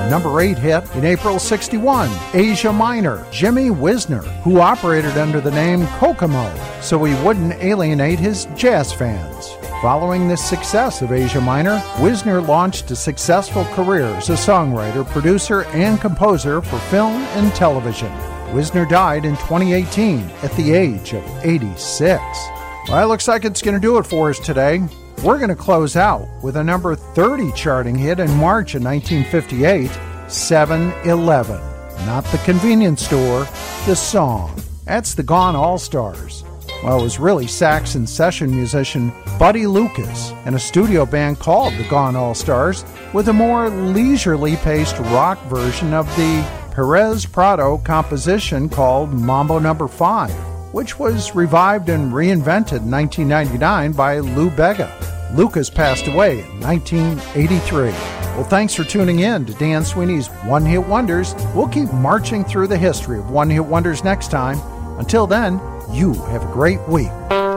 number 8 hit in April '61, Asia Minor, Jimmy Wisner, who operated under the name Kokomo so he wouldn't alienate his jazz fans. Following the success of Asia Minor, Wisner launched a successful career as a songwriter, producer, and composer for film and television. Wisner died in 2018 at the age of 86. Well, it looks like it's going to do it for us today. We're going to close out with a number 30 charting hit in March of 1958, 7-Eleven. Not the convenience store, the song. That's the Gone All-Stars. Well, it was really Saxon session musician Buddy Lucas and a studio band called the Gone All-Stars with a more leisurely paced rock version of the Perez Prado composition called Mambo No. 5, which was revived and reinvented in 1999 by Lou Bega. Lucas passed away in 1983. Well, thanks for tuning in to Dan Sweeney's One Hit Wonders. We'll keep marching through the history of One Hit Wonders next time. Until then, you have a great week.